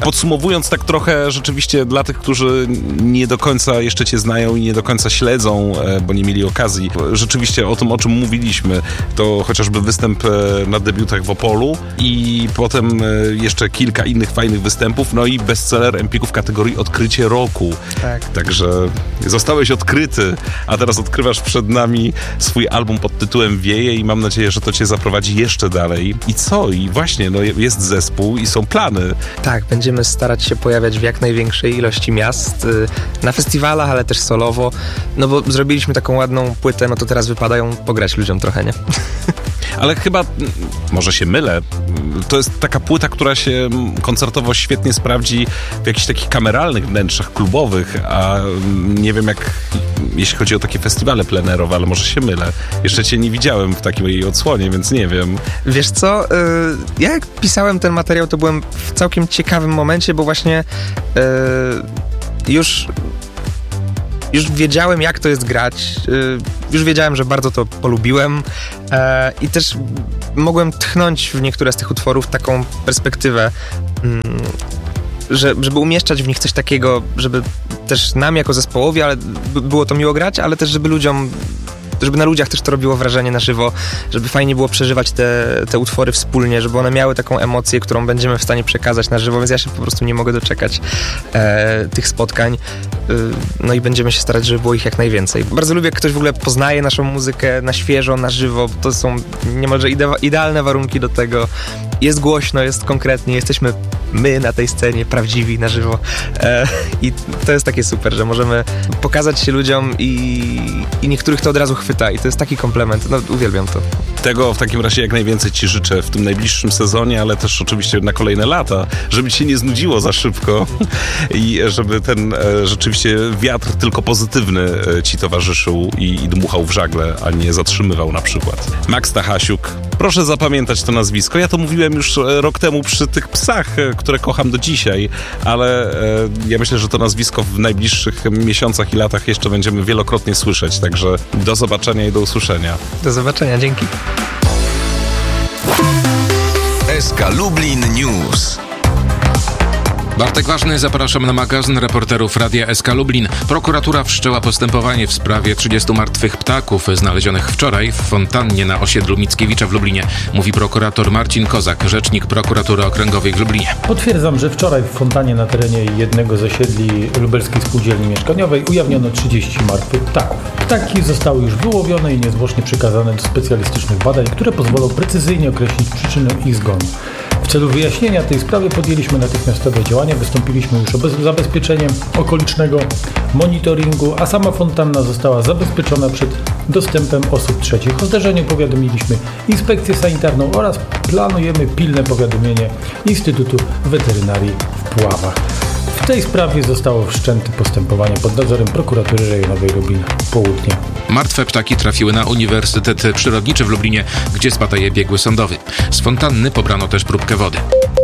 Podsumowując tak trochę rzeczywiście dla tych, którzy nie do końca jeszcze cię znają i nie do końca śledzą, bo nie mieli okazji, rzeczywiście o tym, o czym mówiliśmy, to chociażby występ na debiutach w Opolu i potem jeszcze kilka innych fajnych występów, no i bestseller Empiku w kategorii Odkrycie Roku. Tak. Także zostałeś odkryty, a teraz odkrywasz przed nami swój album pod tytułem Wieje i mam nadzieję, że to cię zaprowadzi jeszcze dalej. I co? I właśnie, no jest zespół i są plany. Tak, będziemy starać się pojawiać w jak największej ilości miast, na festiwalach, ale też solowo, no bo zrobiliśmy taką ładną płytę, no to teraz wypada ją pograć ludziom trochę, nie? Ale chyba, może się mylę, to jest taka płyta, która się koncertowo świetnie sprawdzi w jakichś takich kameralnych wnętrzach klubowych, a nie wiem jak, jeśli chodzi o takie festiwale plenerowe, ale może się mylę. Jeszcze cię nie widziałem w takiej odsłonie, więc nie wiem. Wiesz co, ja jak pisałem ten materiał, to byłem w całkiem ciekawym momencie, bo właśnie już wiedziałem, jak to jest grać, już wiedziałem, że bardzo to polubiłem i też mogłem tchnąć w niektóre z tych utworów taką perspektywę, żeby umieszczać w nich coś takiego, żeby też nam jako zespołowi, ale było to miło grać, ale też żeby na ludziach też to robiło wrażenie na żywo, żeby fajnie było przeżywać te utwory wspólnie, żeby one miały taką emocję, którą będziemy w stanie przekazać na żywo, więc ja się po prostu nie mogę doczekać tych spotkań. No i będziemy się starać, żeby było ich jak najwięcej. Bardzo lubię, jak ktoś w ogóle poznaje naszą muzykę na świeżo, na żywo. To są niemalże idealne warunki do tego. Jest głośno, jest konkretnie, jesteśmy my na tej scenie, prawdziwi, na żywo. I to jest takie super, że możemy pokazać się ludziom i niektórych to od razu chwyta i to jest taki komplement. No, uwielbiam to. Tego w takim razie jak najwięcej ci życzę w tym najbliższym sezonie, ale też oczywiście na kolejne lata, żeby ci się nie znudziło za szybko i żeby ten rzeczywiście wiatr tylko pozytywny ci towarzyszył i dmuchał w żagle, a nie zatrzymywał na przykład. Max Stachasiuk, proszę zapamiętać to nazwisko. Ja to mówiłem już rok temu przy tych psach, które kocham do dzisiaj, ale ja myślę, że to nazwisko w najbliższych miesiącach i latach jeszcze będziemy wielokrotnie słyszeć, także do zobaczenia i do usłyszenia. Do zobaczenia, dzięki. SK Lublin News. Bartek Ważny, zapraszam na magazyn reporterów Radia SK Lublin. Prokuratura wszczęła postępowanie w sprawie 30 martwych ptaków znalezionych wczoraj w fontannie na osiedlu Mickiewicza w Lublinie. Mówi prokurator Marcin Kozak, rzecznik prokuratury okręgowej w Lublinie. Potwierdzam, że wczoraj w fontannie na terenie jednego z osiedli lubelskiej spółdzielni mieszkaniowej ujawniono 30 martwych ptaków. Ptaki zostały już wyłowione i niezwłocznie przekazane do specjalistycznych badań, które pozwolą precyzyjnie określić przyczynę ich zgonu. W celu wyjaśnienia tej sprawy podjęliśmy natychmiastowe działania, wystąpiliśmy już o zabezpieczenie okolicznego monitoringu, a sama fontanna została zabezpieczona przed dostępem osób trzecich. O zdarzeniu powiadomiliśmy inspekcję sanitarną oraz planujemy pilne powiadomienie Instytutu Weterynarii w Puławach. W tej sprawie zostało wszczęte postępowanie pod nadzorem Prokuratury Rejonowej Lublin Południe. Martwe ptaki trafiły na Uniwersytet Przyrodniczy w Lublinie, gdzie spada je biegły sądowy. Z fontanny pobrano też próbkę wody.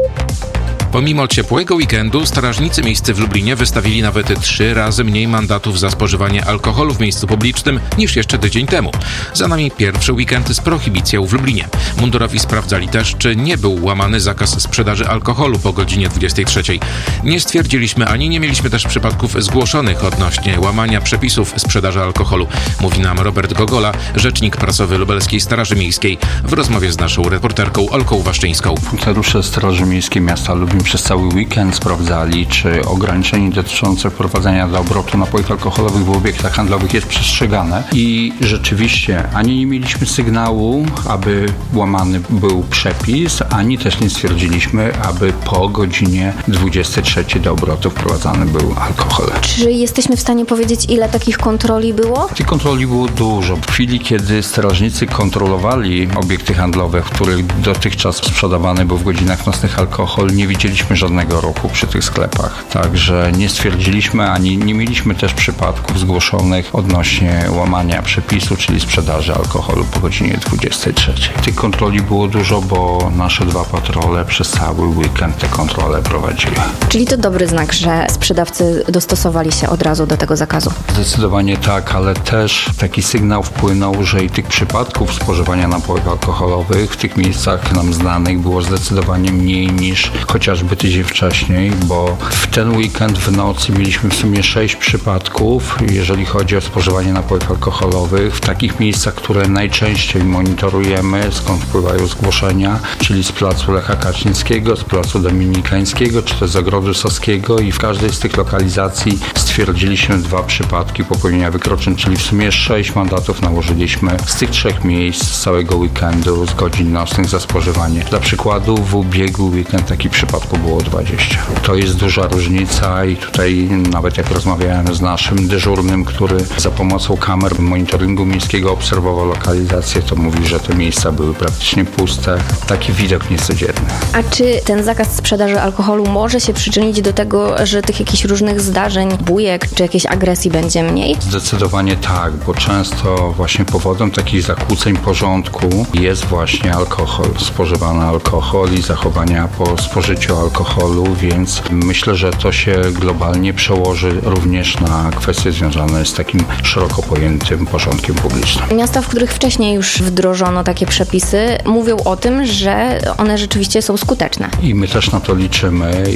Pomimo ciepłego weekendu strażnicy miejscy w Lublinie wystawili nawet 3 razy mniej mandatów za spożywanie alkoholu w miejscu publicznym niż jeszcze tydzień temu. Za nami pierwszy weekend z prohibicją w Lublinie. Mundurowi sprawdzali też, czy nie był łamany zakaz sprzedaży alkoholu po godzinie 23. Nie stwierdziliśmy ani nie mieliśmy też przypadków zgłoszonych odnośnie łamania przepisów sprzedaży alkoholu, mówi nam Robert Gogola, rzecznik prasowy Lubelskiej Straży Miejskiej w rozmowie z naszą reporterką Olką Waszczyńską. Funkcjonariusze Straży Miejskiej miasta Lublin przez cały weekend sprawdzali, czy ograniczenie dotyczące wprowadzania do obrotu napojów alkoholowych w obiektach handlowych jest przestrzegane i rzeczywiście ani nie mieliśmy sygnału, aby łamany był przepis, ani też nie stwierdziliśmy, aby po godzinie 23 do obrotu wprowadzany był alkohol. Czy jesteśmy w stanie powiedzieć, ile takich kontroli było? Tych kontroli było dużo. W chwili, kiedy strażnicy kontrolowali obiekty handlowe, w których dotychczas sprzedawany był w godzinach nocnych alkohol, nie widzieliśmy żadnego ruchu przy tych sklepach. Także nie stwierdziliśmy, ani nie mieliśmy też przypadków zgłoszonych odnośnie łamania przepisu, czyli sprzedaży alkoholu po godzinie 23. Tych kontroli było dużo, bo nasze 2 patrole przez cały weekend te kontrole prowadziły. Czyli to dobry znak, że sprzedawcy dostosowali się od razu do tego zakazu? Zdecydowanie tak, ale też taki sygnał wpłynął, że i tych przypadków spożywania napojów alkoholowych w tych miejscach nam znanych było zdecydowanie mniej niż chociażby chociażby tydzień wcześniej, bo w ten weekend w nocy mieliśmy w sumie 6 przypadków, jeżeli chodzi o spożywanie napojów alkoholowych w takich miejscach, które najczęściej monitorujemy, skąd wpływają zgłoszenia, czyli z placu Lecha Kaczyńskiego, z placu Dominikańskiego, czy też z Ogrodu Saskiego, i w każdej z tych lokalizacji stwierdziliśmy 2 przypadki popełnienia wykroczeń, czyli w sumie 6 mandatów nałożyliśmy z tych 3 miejsc z całego weekendu, z godzin nocnych za spożywanie. Dla przykładu w ubiegły weekend takich przypadków było 20. To jest duża różnica i tutaj nawet jak rozmawiałem z naszym dyżurnym, który za pomocą kamer monitoringu miejskiego obserwował lokalizację, to mówi, że te miejsca były praktycznie puste. Taki widok niecodzienny. A czy ten zakaz sprzedaży alkoholu może się przyczynić do tego, że tych jakichś różnych zdarzeń, bujek czy jakiejś agresji będzie mniej? Zdecydowanie tak, bo często właśnie powodem takich zakłóceń porządku jest właśnie alkohol, spożywany alkohol i zachowania po spożyciu alkoholu, więc myślę, że to się globalnie przełoży również na kwestie związane z takim szeroko pojętym porządkiem publicznym. Miasta, w których wcześniej już wdrożono takie przepisy, mówią o tym, że one rzeczywiście są skuteczne. I my też na to liczymy